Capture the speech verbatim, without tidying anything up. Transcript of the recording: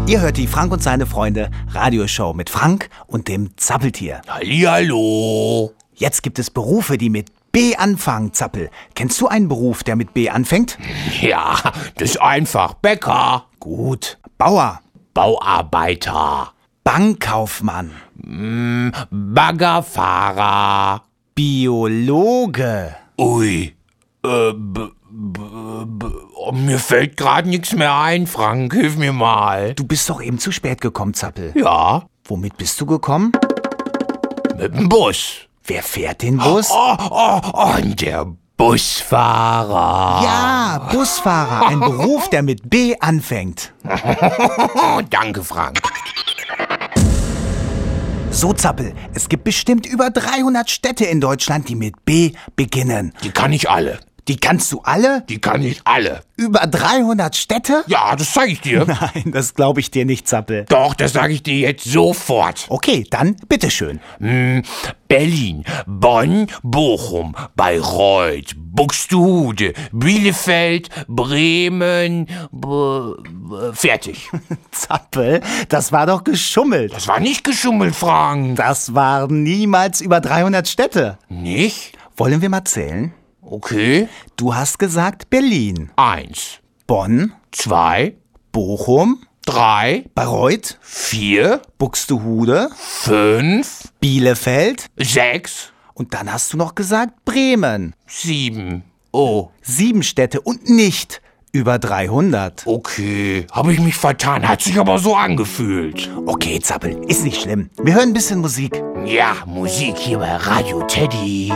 Ihr hört die Frank und seine Freunde Radioshow mit Frank und dem Zappeltier. Hallihallo. Jetzt gibt es Berufe, die mit B anfangen, Zappel. Kennst du einen Beruf, der mit B anfängt? Ja, das ist einfach. Bäcker. Gut. Bauer. Bauarbeiter. Bankkaufmann. Mm, Baggerfahrer. Biologe. Ui. Äh, b, b, b, oh, mir fällt gerade nichts mehr ein, Frank. Hilf mir mal. Du bist doch eben zu spät gekommen, Zappel. Ja, Womit bist du gekommen? mit dem Bus. Wer fährt den Bus? Oh, oh, oh, und der Busfahrer. Ja, Busfahrer. Ein Beruf, der mit B anfängt. Oh, danke, Frank. So, Zappel, es gibt bestimmt über dreihundert Städte in Deutschland, die mit B beginnen. Die kann ich alle. Die kannst du alle? Die kann ich alle. Über dreihundert Städte? Ja, das sag ich dir. Nein, das glaube ich dir nicht, Zappel. Doch, das sage ich dir jetzt sofort. Okay, dann bitteschön. Hm, Berlin, Bonn, Bochum, Bayreuth, Buxtehude, Bielefeld, Bremen, b b fertig. Zappel, das war doch geschummelt. Das war nicht geschummelt, Frank. Das waren niemals über dreihundert Städte. Nicht? Wollen wir mal zählen? Okay. Du hast gesagt Berlin, Eins, Bonn, zwei, Bochum, drei, Bayreuth, vier, Buxtehude, fünf, Bielefeld sechs, und dann hast du noch gesagt Bremen. sieben. Oh, Sieben Städte und nicht über dreihundert. okay. Habe ich mich vertan. Hat sich aber so angefühlt. Okay, Zappel, ist nicht schlimm. Wir hören ein bisschen Musik. Ja, Musik hier bei Radio Teddy.